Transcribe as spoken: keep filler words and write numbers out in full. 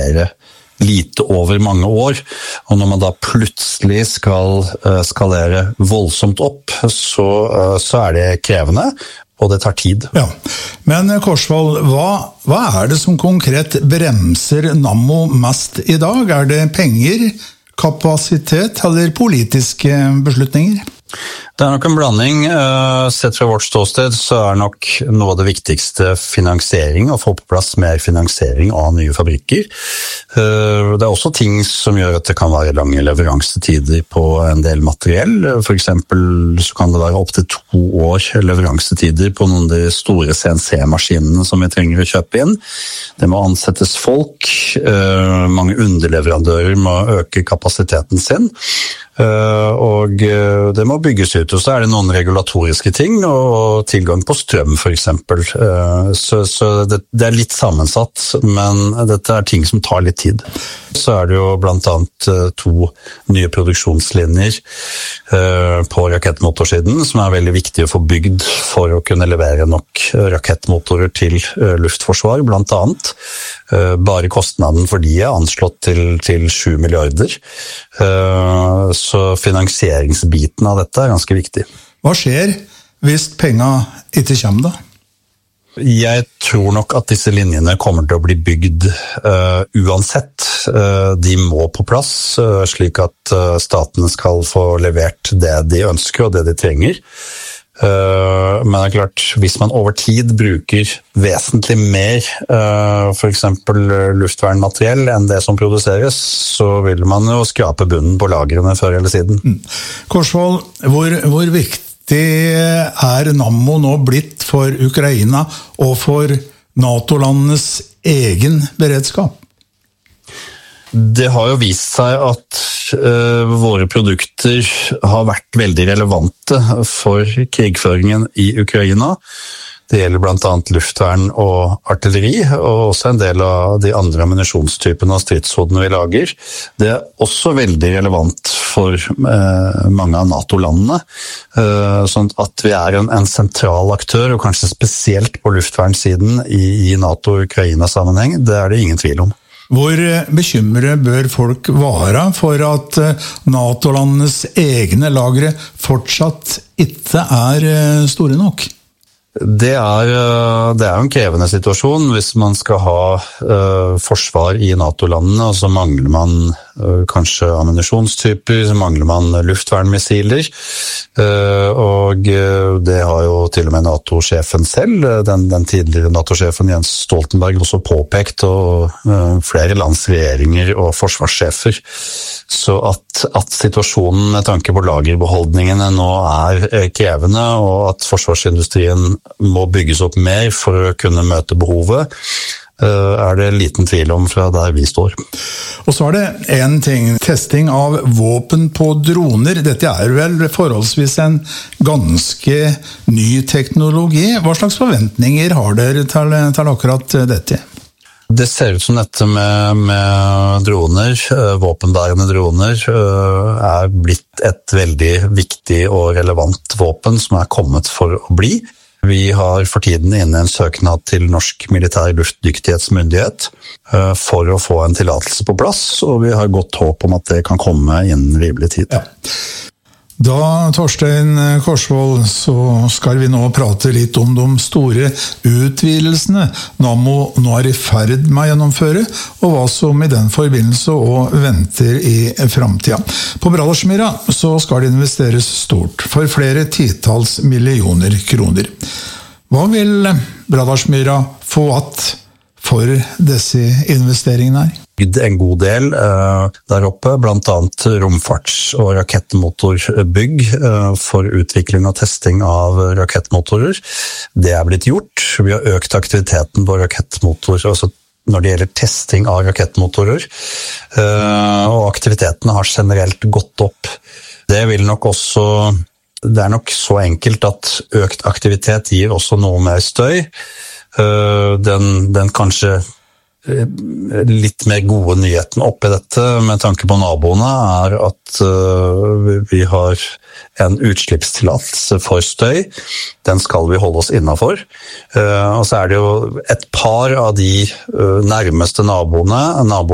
skalere lite over mange år, og når man da plutselig skal skalere voldsomt opp, så, så er det krevende, og det tar tid. Ja, men Korsvold, hva, hva er det som konkret bremser Nammo mest i dag? Er det penger, kapasitet eller politiske beslutninger? Det er nok en blanding. Sett fra vårt ståsted så er nok noe av det viktigste finansiering, å få på plass mer finansiering av nye fabrikker. Det er også ting som gjør at det kan være lange leveransetider på en del materiell. For eksempel så kan det være opp til to år leveransetider på noen av de store C N C-maskinene som vi trenger å kjøpe inn. Det må ansettes folk, mange underleverandører må øke kapasiteten sin, og det må bygges ut. Og så er det noen regulatoriske ting, og tilgang på strøm for eksempel. Så, så det, det er litt sammensatt, men dette er ting som tar litt tid. Så er det jo blant annet to nye produksjonslinjer på rakettmotorsiden, som er veldig viktige å få bygd for å kunne levere nok rakettmotorer til luftforsvar, blant annet. Bare kostnaden for de er anslått til, til sju milliarder. Så finansieringsbiten av dette er ganske viktig. Hva skjer hvis penga ikke kommer da? Jeg tror nok at disse linjene kommer til å bli bygd uh, uansett. Uh, de må på plass, uh, slik at uh, statene skal få levert det de ønsker og det de trenger. Uh, men det er klart, hvis man over tid bruker vesentlig mer uh, for eksempel luftvernmateriell enn det som produseres, så vil man jo skrape bunnen på lagrene før eller siden. Mm. Korsvold, hvor, hvor viktig er Nammo nå blitt for Ukraina og for NATO-landenes egen beredskap? Det har jo vist seg at uh, våre produkter har vært veldig relevante for krigføringen i Ukraina. Det gjelder blant annet luftvern og artilleri, og også en del av de andre ammunisjonstypene og stridshodene vi lager. Det er også veldig relevant for eh, mange av NATO-landene, eh, sånn at vi er en, en sentral aktør, og kanskje spesielt på luftvernsiden i, i NATO-Ukraina-sammenheng, det er det ingen tvil om. Hvor bekymret bør folk være for at NATO-landenes egne lagre fortsatt ikke er store nok? Det er, det er jo en krevende situasjon hvis man skal ha uh, forsvar i NATO-landene, og så mangler man uh, kanskje ammunisjonstyper, så mangler man luftvernmissiler, uh, og uh, det har jo til og med NATO-sjefen selv, den, den tidligere NATO-sjefen Jens Stoltenberg også påpekt, og uh, flere lands regjeringer og forsvarssjefer. Så at, at situasjonen med tanke på lagerbeholdningene nå er uh, krevende, og at forsvarsindustrien må bygges opp mer for å kunne møte behovet, er det liten tvil om fra der vi står. Og så er det en ting, testing av våpen på droner. Dette er vel forholdsvis en ganske ny teknologi. Hva slags forventninger har dere til, til akkurat dette? Det ser ut som dette med, med droner, våpenbærende droner, er blitt et veldig viktig og relevant våpen som er kommet for å bli. Vi har for tiden inne en søknad til Norsk Militær Luftdyktighetsmyndighet for å få en tillatelse på plass, og vi har godt håp om at det kan komme innen rimelig tid. Ja. Da, Torstein Korsvold, så skal vi nå prate litt om de store utvidelsene Nammo nå er i ferd med å gjennomføre, og hva som i den forbindelse og venter i fremtiden. På Baldersmyra så skal det investeres stort, for flere titalls millioner kroner. Hva vil Baldersmyra få att for disse investeringene her? En god del uh, der oppe, blant annet romfarts- og rakettmotorbygg uh, for utvikling og testing av rakettmotorer. Det er blitt gjort. Vi har økt aktiviteten på rakettmotorer, altså når det gjelder testing av rakettmotorer, uh, og aktivitetene har generelt gått opp. Det vil nok også, det er nok så enkelt at økt aktivitet gir også noe mer støy. Uh, den, den kanskje litt mer gode nyheten oppi dette med tanke på naboene er at uh, vi har en utslippstillatelse for støy. Den skal vi holde oss innenfor. Uh, og så er det jo et par av de uh, nærmeste naboene, naboene